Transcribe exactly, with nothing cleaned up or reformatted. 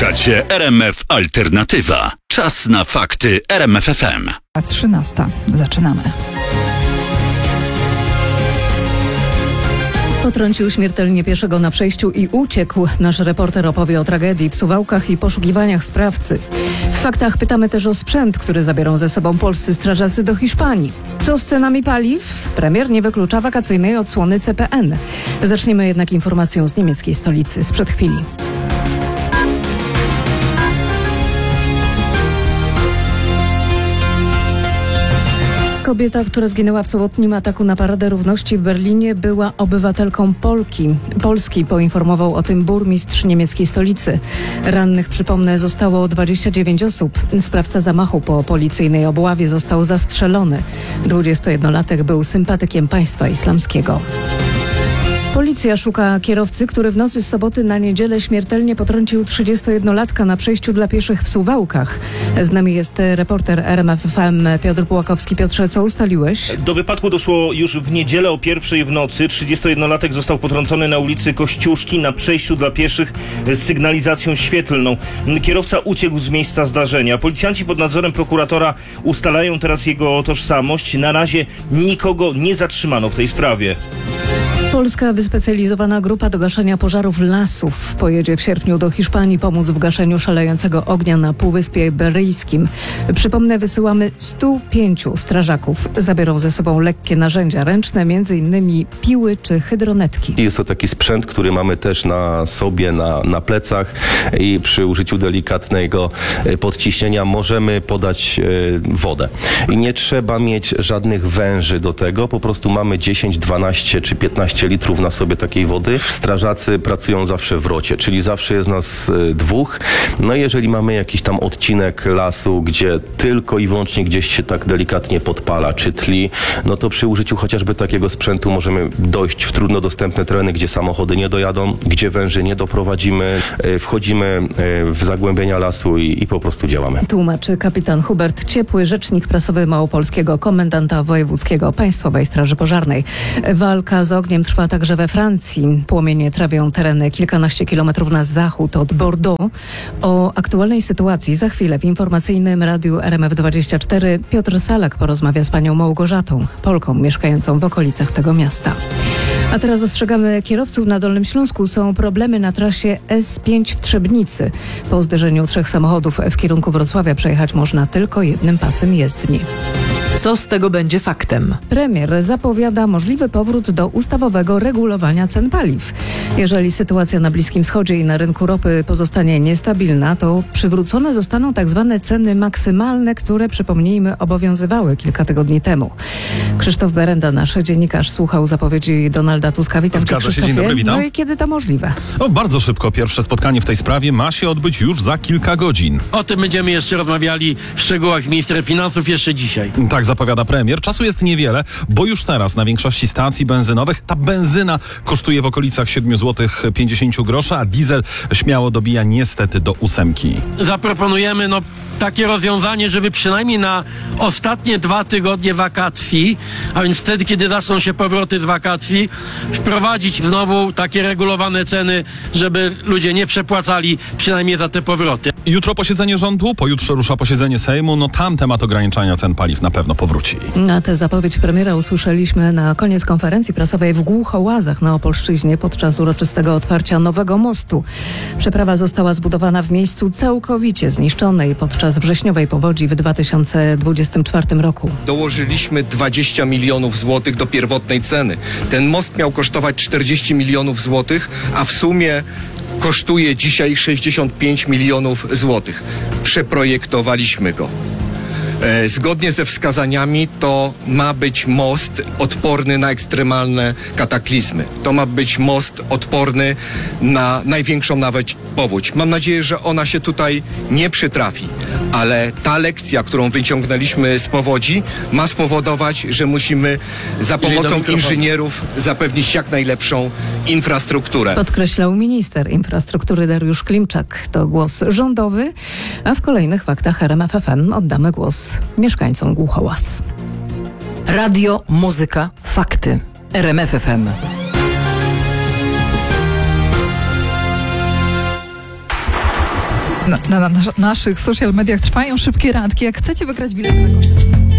Słuchacie R M F Alternatywa. Czas na fakty R M F F M. trzynasta. Zaczynamy. Potrącił śmiertelnie pieszego na przejściu i uciekł. Nasz reporter opowie o tragedii w Suwałkach i poszukiwaniach sprawcy. W faktach pytamy też o sprzęt, który zabiorą ze sobą polscy strażacy do Hiszpanii. Co z cenami paliw? Premier nie wyklucza wakacyjnej odsłony C P N. Zaczniemy jednak informacją z niemieckiej stolicy sprzed chwili. Kobieta, która zginęła w sobotnim ataku na Paradę Równości w Berlinie, była obywatelką Polki. Polski, poinformował o tym burmistrz niemieckiej stolicy. Rannych, przypomnę, zostało dwadzieścia dziewięć osób. Sprawca zamachu po policyjnej obławie został zastrzelony. dwudziestojednolatek był sympatykiem państwa islamskiego. Policja szuka kierowcy, który w nocy z soboty na niedzielę śmiertelnie potrącił trzydziestojednolatka na przejściu dla pieszych w Suwałkach. Z nami jest reporter R M F F M Piotr Pułakowski. Piotrze, co ustaliłeś? Do wypadku doszło już w niedzielę o pierwszej w nocy. trzydziestojednolatek został potrącony na ulicy Kościuszki na przejściu dla pieszych z sygnalizacją świetlną. Kierowca uciekł z miejsca zdarzenia. Policjanci pod nadzorem prokuratora ustalają teraz jego tożsamość. Na razie nikogo nie zatrzymano w tej sprawie. Polska wyspecjalizowana grupa do gaszenia pożarów lasów pojedzie w sierpniu do Hiszpanii pomóc w gaszeniu szalejącego ognia na Półwyspie Iberyjskim. Przypomnę, wysyłamy stu pięciu strażaków. Zabiorą ze sobą lekkie narzędzia ręczne, między innymi piły czy hydronetki. Jest to taki sprzęt, który mamy też na sobie, na, na plecach i przy użyciu delikatnego podciśnienia możemy podać wodę. I nie trzeba mieć żadnych węży do tego, po prostu mamy dziesięć, dwanaście czy piętnaście litrów na sobie takiej wody. Strażacy pracują zawsze w rocie, czyli zawsze jest nas dwóch. No i jeżeli mamy jakiś tam odcinek lasu, gdzie tylko i wyłącznie gdzieś się tak delikatnie podpala czy tli, no to przy użyciu chociażby takiego sprzętu możemy dojść w trudno dostępne tereny, gdzie samochody nie dojadą, gdzie węży nie doprowadzimy. Wchodzimy w zagłębienia lasu i, i po prostu działamy. Tłumaczy kapitan Hubert Ciepły, rzecznik prasowy małopolskiego komendanta wojewódzkiego Państwowej Straży Pożarnej. Walka z ogniem trwa także we Francji. Płomienie trawią tereny kilkanaście kilometrów na zachód od Bordeaux. O aktualnej sytuacji za chwilę w informacyjnym radiu R M F dwadzieścia cztery Piotr Salak porozmawia z panią Małgorzatą, Polką mieszkającą w okolicach tego miasta. A teraz ostrzegamy kierowców na Dolnym Śląsku. Są problemy na trasie S pięć w Trzebnicy. Po zderzeniu trzech samochodów w kierunku Wrocławia przejechać można tylko jednym pasem jezdni. Co z tego będzie faktem? Premier zapowiada możliwy powrót do ustawowego regulowania cen paliw. Jeżeli sytuacja na Bliskim Wschodzie i na rynku ropy pozostanie niestabilna, to przywrócone zostaną tak zwane ceny maksymalne, które, przypomnijmy, obowiązywały kilka tygodni temu. Krzysztof Berenda, nasz dziennikarz, słuchał zapowiedzi Donalda Tuska. Witam cię, Zgadza się, dzień dobry, witam. No i kiedy to możliwe? O, bardzo szybko. Pierwsze spotkanie w tej sprawie ma się odbyć już za kilka godzin. O tym będziemy jeszcze rozmawiali w szczegółach z ministrem finansów jeszcze dzisiaj. Tak zapowiada premier. Czasu jest niewiele, bo już teraz na większości stacji benzynowych ta benzyna kosztuje w okolicach siedem złotych pięćdziesiąt groszy, a diesel śmiało dobija niestety do ósemki. Zaproponujemy no takie rozwiązanie, żeby przynajmniej na ostatnie dwa tygodnie wakacji, a więc wtedy, kiedy zaczną się powroty z wakacji, wprowadzić znowu takie regulowane ceny, żeby ludzie nie przepłacali przynajmniej za te powroty. Jutro posiedzenie rządu, pojutrze rusza posiedzenie Sejmu, no tam temat ograniczania cen paliw na pewno powróci. Na tę zapowiedź premiera usłyszeliśmy na koniec konferencji prasowej w Głuchołazach na Opolszczyźnie podczas uroczystego otwarcia nowego mostu. Przeprawa została zbudowana w miejscu całkowicie zniszczonej podczas wrześniowej powodzi w dwa tysiące dwudziestym czwartym roku. Dołożyliśmy dwadzieścia milionów złotych do pierwotnej ceny. Ten most miał kosztować czterdzieści milionów złotych, a w sumie kosztuje dzisiaj sześćdziesiąt pięć milionów złotych. Przeprojektowaliśmy go. E, zgodnie ze wskazaniami to ma być most odporny na ekstremalne kataklizmy. To ma być most odporny na największą nawet powódź. Mam nadzieję, że ona się tutaj nie przytrafi, ale ta lekcja, którą wyciągnęliśmy z powodzi, ma spowodować, że musimy za pomocą inżynierów zapewnić jak najlepszą infrastrukturę. Podkreślał minister infrastruktury Dariusz Klimczak. To głos rządowy, a w kolejnych faktach R M F F M oddamy głos mieszkańcom Głuchołaz. Radio, muzyka, fakty. R M F F M. Na, na, na naszych social mediach trwają szybkie randki. Jak chcecie wygrać bilety na koncert...